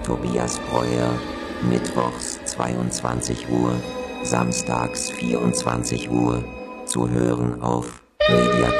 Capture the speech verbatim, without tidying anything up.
Tobias Breuer, mittwochs zweiundzwanzig Uhr, samstags vierundzwanzig Uhr, zu hören auf mediaccast